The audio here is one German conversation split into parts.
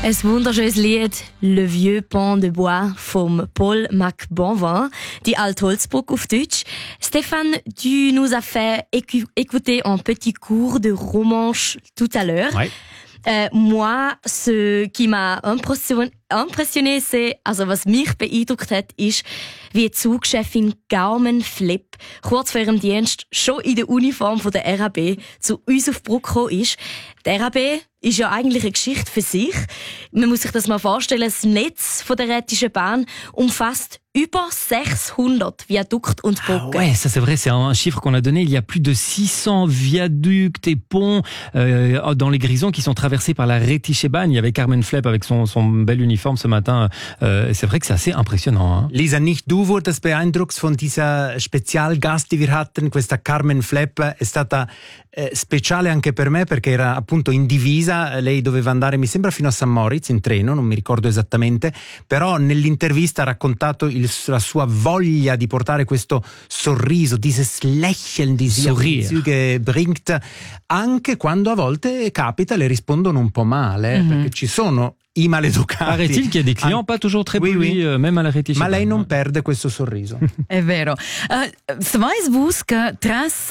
Ein wunderschönes Lied, Le Vieux Pont de Bois von Paul McBonvin, die Altholzbrücke auf Deutsch. Stéphane, tu nous as fait écouter un petit cours de romanche tout à l'heure. Ouais. Moi, ce qui m'a impressionné, c'est, also was mich beeindruckt hat, ist, wie die Zugchefin Carmen Flepp kurz vor ihrem Dienst schon in der Uniform von der RAB zu uns auf die Brücke gekommen ist. Die RAB ist ja eigentlich eine Geschichte für sich. Man muss sich das mal vorstellen, das Netz von der Rhätischen Bahn umfasst über 600 Viaducts und Brücken. Ah ouais, ça c'est vrai, c'est un chiffre qu'on a donné. Il y a plus de 600 viaducs et ponts dans les Grisons qui sont traversés par la Rhätische Bahn. Il y avait Carmen Flepp avec son bel uniforme ce matin. C'est vrai que c'est assez impressionnant. Hein. Lisa, nicht du wurdest beeindruckt von dieser Spezialgast, die wir hatten. Questa Carmen Flepp è stata speciale anche per me perché era appunto in divisa. Lei doveva andare, mi sembra, fino a St. Moritz in treno, non mi ricordo esattamente, però nell'intervista ha raccontato la sua voglia di portare questo sorriso, dieses Lächeln, die sie auf die Züge bringt, anche quando a volte capita le rispondono un po' male, perché ci sono i maleducati. Paraît-il qu'il y a des clients pas toujours très polis, même à la Rhätische Bahn. Ma lei non perde questo sorriso. È vero. Sais vus che tras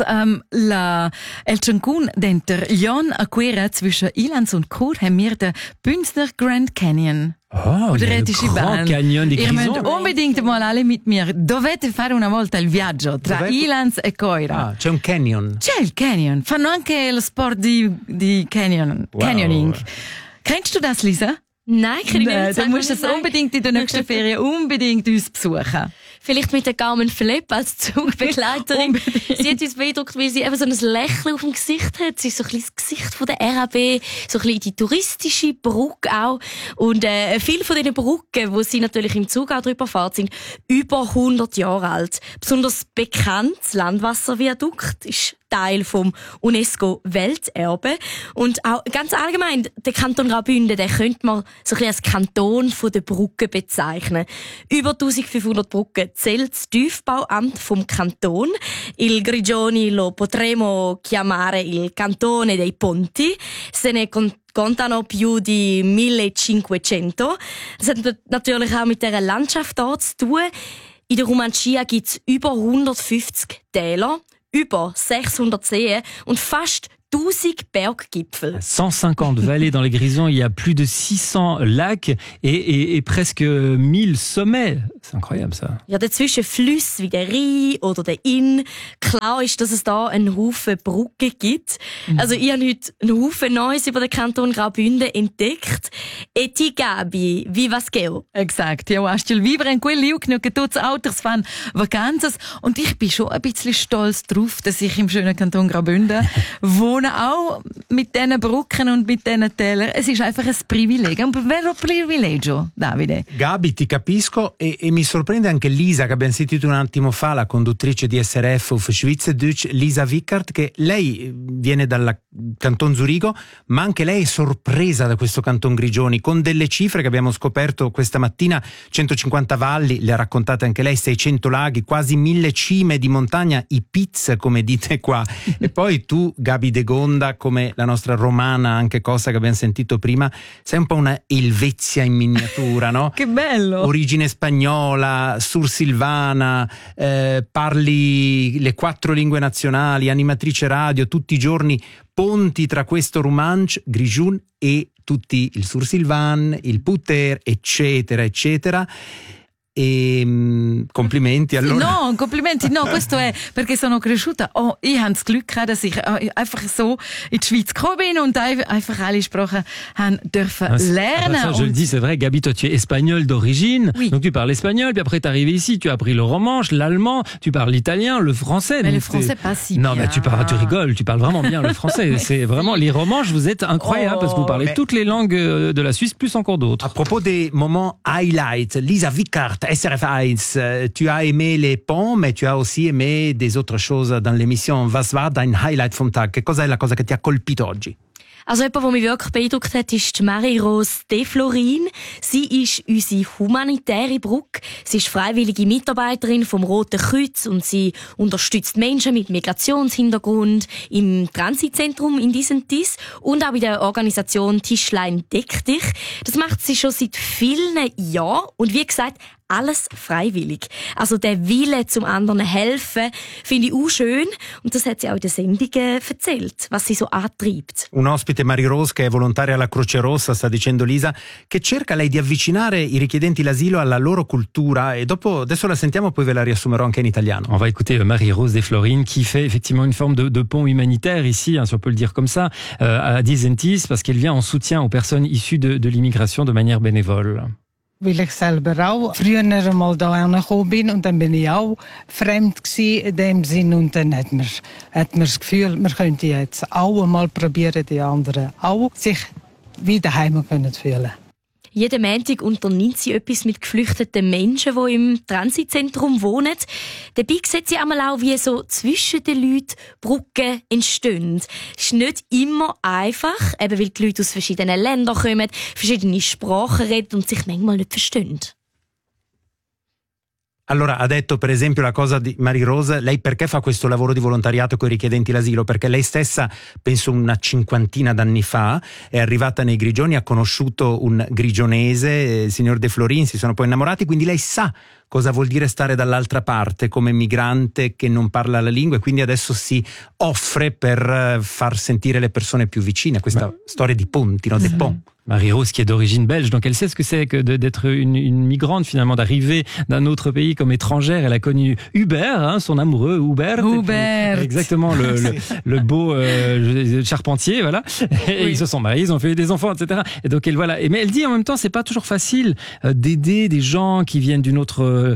el Cancun denter Lyon a quera zwischen Ilanz und Chur haben wir den Bündner Grand Canyon. Oh, le Grand Canyon di Grisons. Ihr müsst unbedingt mal alle mit mir. Dovete fare una volta il viaggio tra Ilanz e Coira. Ah, c'è un canyon. C'è il canyon. Fanno anche lo sport di canyoning. Kennst du das, Lisa? Nein, kann ich nicht sagen. Du musst es unbedingt in der nächsten Ferien unbedingt uns besuchen. Vielleicht mit der Carmen Flepp als Zugbegleiterin. Sie hat uns beeindruckt, weil sie eben so ein Lächeln auf dem Gesicht hat. Sie ist so ein bisschen das Gesicht von der RAB, so ein bisschen die touristische Brücke auch. Und viele von diesen Brücken, wo sie natürlich im Zug auch drüber fährt, sind über 100 Jahre alt. Besonders bekannt, das Landwasserviadukt ist Teil vom UNESCO-Welterbe. Und auch ganz allgemein, der Kanton Graubünden, den könnte man so ein bisschen als Kanton von der Brücken bezeichnen. Über 1500 Brücken zählt das Tiefbauamt vom Kanton. Il Grigioni lo potremo chiamare il Cantone dei Ponti. Se ne contano più di 1500. Das hat natürlich auch mit dieser Landschaft dort zu tun. In der Romancia gibt es über 150 Täler, über 600 Seen und fast 1000 Berggipfel. 150 vallées dans les Grisons, il y a plus de 600 lacs et presque 1000 sommets. C'est incroyable ça. Ja, dazwischen Flüsse wie der Rhein oder der Inn. Klar ist, dass es da einen Haufen Brücken gibt. Also ich habe heute einen Haufen Neues über den Kanton Graubünden entdeckt. E ti Gabi, vivas geo. Exakt, ja, hast du vivere in quel liu che tutti Autos fahren Vacanzas. Und ich bin schon ein bisschen stolz drauf, dass ich im schönen Kanton Graubünden wohne, auch mit diesen Brücken und mit diesen Tälern. Es ist einfach ein Privileg, un vero privilegio, Davide. Gabi, ti capisco e mi sorprende anche Lisa, che abbiamo sentito un attimo fa, la conduttrice di SRF auf Schweizerdeutsch, Lisa Wickert, che lei viene dal Canton Zurigo, ma anche lei è sorpresa da questo Canton Grigioni, con delle cifre che abbiamo scoperto questa mattina: 150 valli, le ha raccontate anche lei, 600 laghi, quasi 1000 cime di montagna, i Piz, come dite qua. E poi tu, Gabi De Gonda, come la nostra romana, anche cosa che abbiamo sentito prima, sei un po' una Elvezia in miniatura, no? Che bello! Origine spagnola, sursilvana, parli le 4 lingue nazionali, animatrice radio, tutti i giorni ponti tra questo Romanche, Grigion e tutti il sursilvan, il puter, eccetera, eccetera. E complimenti allora. No, complimenti, no, questo è perché sono cresciuta. Oh, ich habe das Glück gehabt, dass ich einfach so in die Schweiz gekommen bin und einfach alle Sprachen haben dürfen lernen. Ça, je le dis, c'est vrai, Gabi, toi tu es espagnole d'origine, oui. Donc tu parles espagnol, puis après t'es arrivé ici, tu as appris le romanche, l'allemand, tu parles l'italien, le français. Mais le français pas si non, bien. Mais tu rigoles, tu parles vraiment bien le français. C'est vraiment, les romanches, vous êtes incroyables parce que vous parlez toutes les langues de la Suisse, plus encore d'autres. À propos des moments highlights, Lisa Wickert, SRF 1, tu as aimé les ponts, mais tu as aussi aimé des autres choses dans l'émission. Was war dein Highlight vom Tag? Che cosa è la cosa che ti ha colpito oggi? Also jemand, der mich wirklich beeindruckt hat, ist Marie-Rose Deflorin. Sie ist unsere humanitäre Brücke. Sie ist freiwillige Mitarbeiterin vom Roten Kreuz und sie unterstützt Menschen mit Migrationshintergrund im Transitzentrum in Disentis und auch bei der Organisation Tischlein Deck dich. Das macht sie schon seit vielen Jahren und wie gesagt, alles freiwillig. Also der Wille zum anderen helfen, finde ich auch schön. Und das hat sie auch in den Sendungen erzählt, was sie so antreibt. Un ospite, Marie-Rose, che è volontaria alla Croce Rossa, sta dicendo Lisa, che cerca lei di avvicinare i richiedenti l'asilo alla loro cultura e adesso la sentiamo, poi ve la riassumerò anche in italiano. On va écouter Marie-Rose Deflorin qui fait effectivement une forme de pont humanitaire ici, si on peut le dire comme ça, à Disentis, parce qu'elle vient en soutien aux personnes issues de l'immigration de manière bénévole. Weil ich selber auch früher einmal da angekommen bin und dann bin ich auch fremd gewesen in dem Sinn und dann hat man das Gefühl, man könnte jetzt auch mal probieren, die anderen auch sich wieder daheim können fühlen. Jeden Montag unternimmt sie etwas mit geflüchteten Menschen, die im Transitzentrum wohnen. Dabei sieht sie einmal auch, wie so zwischen den Leuten Brücken entstehen. Es ist nicht immer einfach, eben weil die Leute aus verschiedenen Ländern kommen, verschiedene Sprachen reden und sich manchmal nicht verstehen. Allora, ha detto per esempio la cosa di Marie-Rose, lei perché fa questo lavoro di volontariato con i richiedenti l'asilo? Perché lei stessa, penso una 50 d'anni fa, è arrivata nei Grigioni, ha conosciuto un grigionese, il signor Deflorin, si sono poi innamorati, quindi lei sa cosa vuol dire stare dall'altra parte come migrante che non parla la lingua e quindi adesso si offre per far sentire le persone più vicine, questa storia di ponti, no? Des ponts. Marie-Rose qui est d'origine belge, donc elle sait ce que c'est que d'être une migrante finalement, d'arriver d'un autre pays comme étrangère. Elle a connu Hubert, son amoureux Hubert. Exactement, le beau charpentier, voilà. Et ils se sont mariés, ils ont fait des enfants, etc. Et donc elle voilà. Mais elle dit en même temps, c'est pas toujours facile d'aider des gens qui viennent d'une autre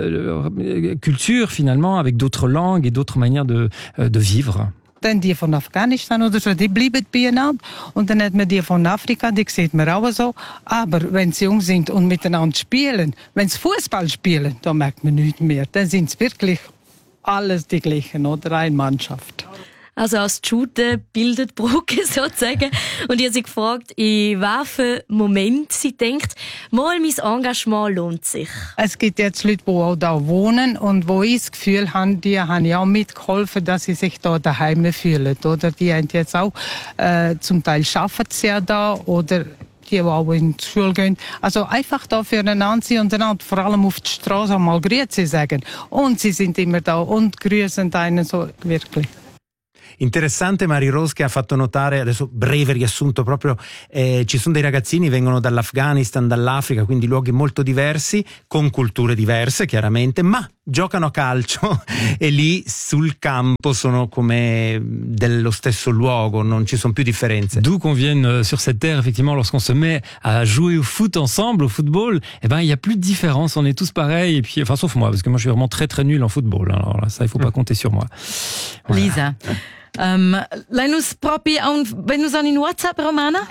culture finalement, avec d'autres langues et d'autres manières de vivre. Dann die von Afghanistan oder so, die bleiben beieinander. Und dann hat man die von Afrika, die sieht man auch so. Aber wenn sie jung sind und miteinander spielen, wenn sie Fußball spielen, dann merkt man nichts mehr. Dann sind es wirklich alles die gleichen, oder? Eine Mannschaft. Also als Shooter bildet Brücke sozusagen. Und ich habe sie gefragt, in welchem Moment sie denkt, mal mein Engagement lohnt sich. Es gibt jetzt Leute, die auch da wohnen und wo ich das Gefühl habe, die haben ja auch mitgeholfen, dass sie sich da daheim fühlen. Oder die haben jetzt auch, zum Teil arbeiten sie ja da oder die auch in die Schule gehen. Also einfach da füreinander sein und einander vor allem auf die Straße mal Grüezi sagen. Und sie sind immer da und grüßen einen so wirklich. Interessante Marie-Rose che ha fatto notare, adesso breve riassunto proprio, ci sono dei ragazzini, vengono dall'Afghanistan, dall'Africa, quindi luoghi molto diversi, con culture diverse chiaramente, ma giocano a calcio e lì sul campo sono come dello stesso luogo, non ci sono più differenze. D'où qu'on vienne sur cette terre, effectivement, lorsqu'on se met à jouer au foot ensemble, au football, eh ben, il n'y a plus de différence, on est tous pareils, et puis, enfin, sauf moi, parce que moi, je suis vraiment très, très nul en football. Alors là, ça, il faut pas compter sur moi. Voilà. Lisa. Lei nus propi wenn nus an in WhatsApp Romana?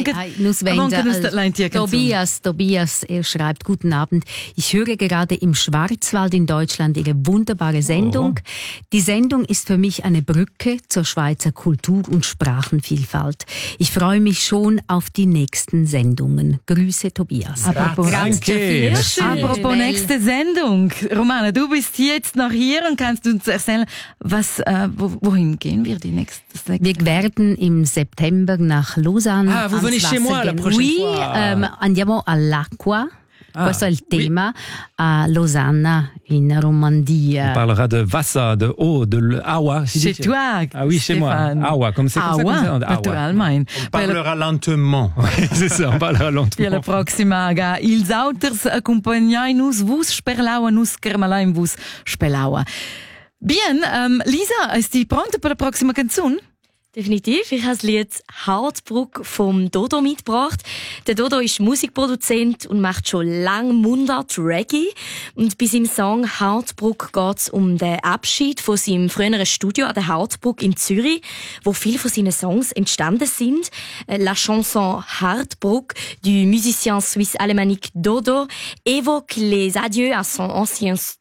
Tobias, er schreibt: Guten Abend. Ich höre gerade im Schwarzwald in Deutschland Ihre wunderbare Sendung. Oh. Die Sendung ist für mich eine Brücke zur Schweizer Kultur- und Sprachenvielfalt. Ich freue mich schon auf die nächsten Sendungen. Grüße, Tobias. Apropos nächste Sendung. Romana, du bist jetzt noch hier und kannst uns erzählen, wohin gehen wir? Wir werden im September nach Lausanne. Ah, vous venez chez moi la prochaine fois. Andiamo all'acqua. Questo è il tema a Lausanne in Romandie. On parlera de Wasser, de eau, de Awa. Chez toi. Ah oui, chez moi. Awa, comme c'est comme ça. Naturalmente. On parlera lentement. C'est ça, on parlera lentement. Pela proxima ga ils auters accompagnai-nos vos sperlaua nus kermalaim vos spelaua. Bien, Lisa, ist die pronta per la prossima canzone? Definitiv. Ich habe das Lied «Hartbrück» vom Dodo mitgebracht. Der Dodo ist Musikproduzent und macht schon lange Mundart Reggae. Und bei seinem Song «Hartbrück» geht es um den Abschied von seinem früheren Studio an der Hartbrück in Zürich, wo viele von seinen Songs entstanden sind. La chanson «Hartbrück» du musicien suisse alémanique Dodo évoque les adieux à son ancien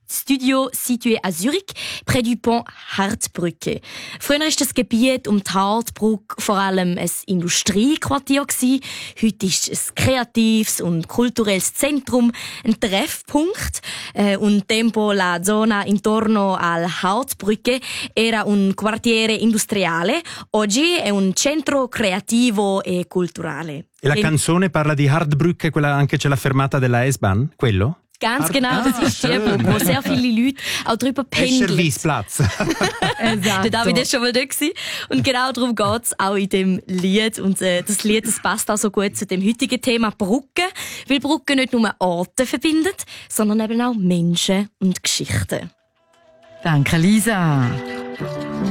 Studio situé à Zürich, près du Pont Hardbrücke. Früher war das Gebiet um die Hardbrücke vor allem ein Industriequartier gewesen. Heute ist es ein kreatives und kulturelles Zentrum, ein Treffpunkt. Un tempo la zona intorno al Hardbrücke era un quartiere industriale. Oggi è un centro creativo e culturale. E la canzone parla di Hardbrücke, quella anche c'è la fermata della S-Bahn, quello? Ganz genau, das ist die, wo sehr viele Leute auch drüber pendeln. Serviceplatz. Der David ist schon mal da gewesen. Und genau darum geht's auch in dem Lied. Und das Lied, das passt auch so gut zu dem heutigen Thema Brücken, weil Brücken nicht nur Orte verbindet, sondern eben auch Menschen und Geschichten. Danke, Lisa.